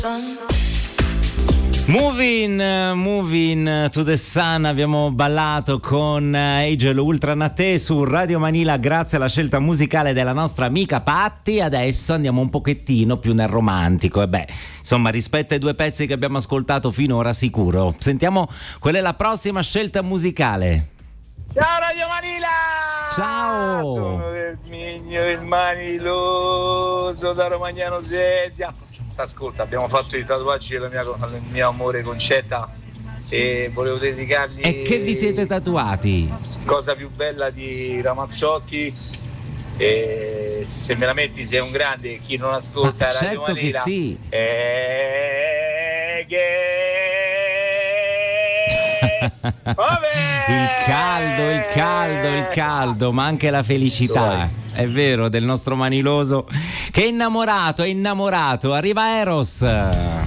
Moving to the Sun, abbiamo ballato con Angel Ultra Naté su Radio Manila grazie alla scelta musicale della nostra amica Patti. Adesso andiamo un pochettino più nel romantico e insomma rispetto ai due pezzi che abbiamo ascoltato finora sicuro. Sentiamo qual è la prossima scelta musicale. Ciao Radio Manila! Ciao! Sono del Migno del Maniloso da Romagnano Sesia. Ascolta, abbiamo fatto i tatuaggi del mio amore Concetta e volevo dedicargli. E che vi siete tatuati? Cosa più bella di Ramazzotti. E se me la metti sei un grande, chi non ascolta Radio certo Manila. Che sì. Il caldo, ma anche la felicità. È vero, del nostro Maniloso che è innamorato. Arriva Eros.